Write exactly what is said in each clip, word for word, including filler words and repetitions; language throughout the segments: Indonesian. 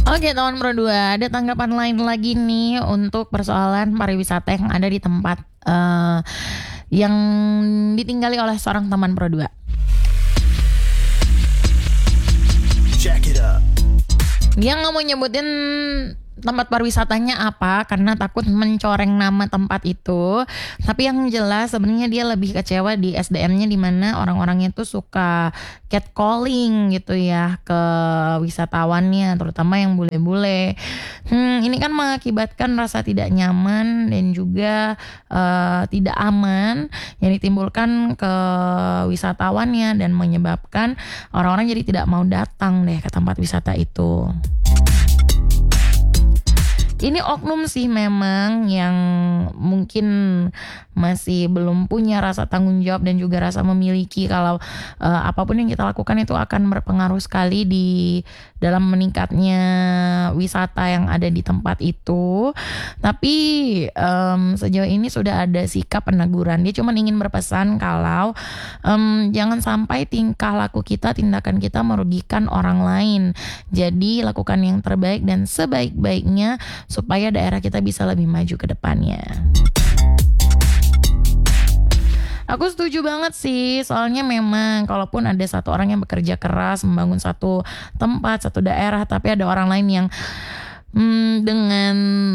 Oke teman Pro dua, ada tanggapan lain lagi nih untuk persoalan pariwisata yang ada di tempat uh, yang ditinggali oleh seorang teman Pro dua. Check it out. Dia nggak mau nyebutin tempat pariwisatanya apa karena takut mencoreng nama tempat itu. Tapi yang jelas sebenarnya dia lebih kecewa di S D M-nya, di mana orang-orangnya tuh suka catcalling gitu ya ke wisatawannya, terutama yang bule-bule. Hmm, ini kan mengakibatkan rasa tidak nyaman dan juga uh, tidak aman yang ditimbulkan ke wisatawannya dan menyebabkan orang-orang jadi tidak mau datang deh ke tempat wisata itu. Ini oknum sih memang yang mungkin masih belum punya rasa tanggung jawab dan juga rasa memiliki kalau uh, apapun yang kita lakukan itu akan berpengaruh sekali di dalam meningkatnya wisata yang ada di tempat itu. Tapi um, sejauh ini sudah ada sikap peneguran. Dia cuma ingin berpesan kalau um, jangan sampai tingkah laku kita, tindakan kita merugikan orang lain. Jadi lakukan yang terbaik dan sebaik-baiknya supaya daerah kita bisa lebih maju ke depannya. Aku setuju banget sih, soalnya memang kalaupun ada satu orang yang bekerja keras membangun satu tempat, satu daerah, tapi ada orang lain yang hmm, dengan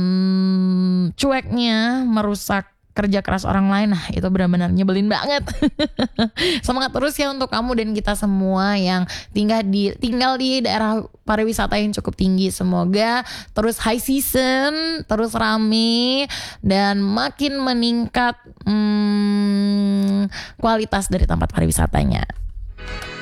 cueknya merusak kerja keras orang lain, nah itu benar-benar nyebelin banget. Semangat terus ya untuk kamu dan kita semua yang tinggal di tinggal di daerah pariwisata yang cukup tinggi. Semoga terus high season, terus rame dan makin meningkat hmm, kualitas dari tempat pariwisatanya.